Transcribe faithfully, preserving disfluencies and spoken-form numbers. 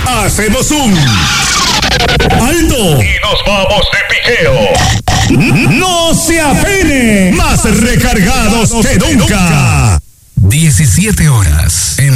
hacemos un alto y nos vamos de piqueo. No se afine, más recargados que nunca. diecisiete horas en